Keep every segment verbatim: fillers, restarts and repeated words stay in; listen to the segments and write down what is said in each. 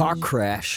Car Crash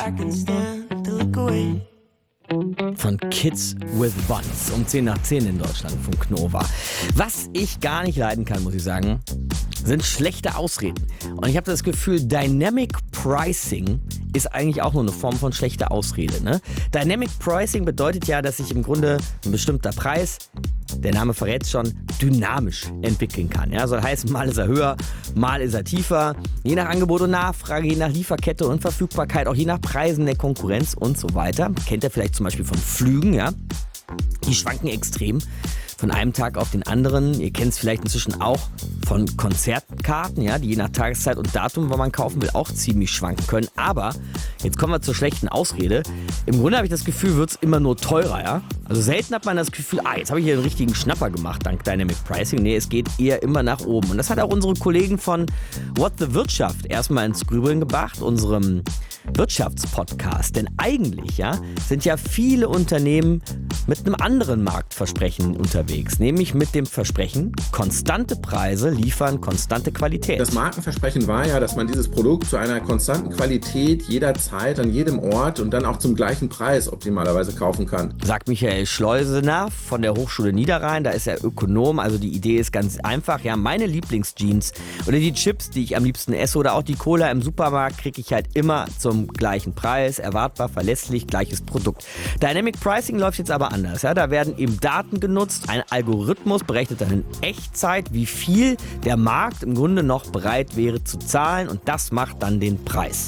von Kids with Buns um zehn nach zehn in Deutschland von Nova. Was ich gar nicht leiden kann, muss ich sagen, sind schlechte Ausreden. Und ich habe das Gefühl, Dynamic Pricing ist eigentlich auch nur eine Form von schlechter Ausrede. Ne? Dynamic Pricing bedeutet ja, dass sich im Grunde ein bestimmter Preis, der Name verrät es schon, dynamisch entwickeln kann. Ja? Also das heißt, mal ist er höher, mal ist er tiefer. Je nach Angebot und Nachfrage, je nach Lieferkette und Verfügbarkeit, auch je nach Preisen der Konkurrenz und so weiter. Kennt ihr vielleicht zum Beispiel von Flügen, ja? Die schwanken extrem von einem Tag auf den anderen. Ihr kennt es vielleicht inzwischen auch von Konzertkarten, ja, die je nach Tageszeit und Datum, wann man kaufen will, auch ziemlich schwanken können. Aber jetzt kommen wir zur schlechten Ausrede. Im Grunde habe ich das Gefühl, wird es immer nur teurer, ja. Also selten hat man das Gefühl, ah, jetzt habe ich hier einen richtigen Schnapper gemacht dank Dynamic Pricing. Nee, es geht eher immer nach oben. Und das hat auch unsere Kollegen von What the Wirtschaft erstmal ins Grübeln gebracht, unserem Wirtschaftspodcast. Denn eigentlich, ja, sind ja viele Unternehmen mit einem anderen Marktversprechen unterwegs, nämlich mit dem Versprechen, konstante Preise liefern konstante Qualität. Das Markenversprechen war ja, dass man dieses Produkt zu einer konstanten Qualität jederzeit, an jedem Ort und dann auch zum gleichen Preis optimalerweise kaufen kann. Sagt Michael Schleusener von der Hochschule Niederrhein, da ist er Ökonom, also die Idee ist ganz einfach. Ja, meine Lieblingsjeans oder die Chips, die ich am liebsten esse oder auch die Cola im Supermarkt, kriege ich halt immer zum gleichen Preis, erwartbar, verlässlich, gleiches Produkt. Dynamic Pricing läuft jetzt aber anders. Ja? Da werden eben Daten genutzt, ein Algorithmus berechnet dann in Echtzeit, wie viel der Markt im Grunde noch bereit wäre zu zahlen und das macht dann den Preis.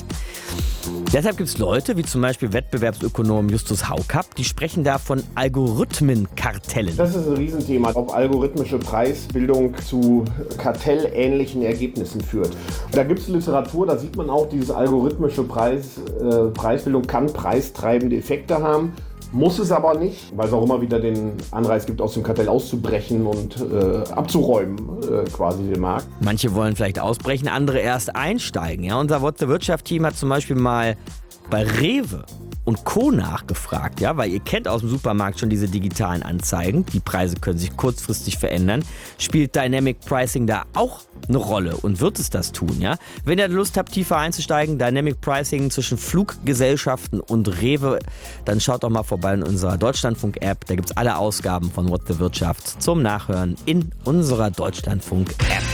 Deshalb gibt es Leute, wie zum Beispiel Wettbewerbsökonom Justus Haukapp, die sprechen da von Algorithmenkartellen. Das ist ein Riesenthema, ob algorithmische Preisbildung zu kartellähnlichen Ergebnissen führt. Da gibt es Literatur, da sieht man auch, diese algorithmische Preis, äh, Preisbildung kann preistreibende Effekte haben. Muss es aber nicht, weil es auch immer wieder den Anreiz gibt, aus dem Kartell auszubrechen und äh, abzuräumen, äh, quasi den Markt. Manche wollen vielleicht ausbrechen, andere erst einsteigen. Ja? Unser What the Wirtschaft-Team hat zum Beispiel mal bei Rewe und Co. nachgefragt, ja, weil ihr kennt aus dem Supermarkt schon diese digitalen Anzeigen. Die Preise können sich kurzfristig verändern. Spielt Dynamic Pricing da auch eine Rolle und wird es das tun, ja? Wenn ihr Lust habt, tiefer einzusteigen, Dynamic Pricing zwischen Fluggesellschaften und Rewe, dann schaut doch mal vorbei in unserer Deutschlandfunk-App. Da gibt es alle Ausgaben von What the Wirtschaft zum Nachhören in unserer Deutschlandfunk-App.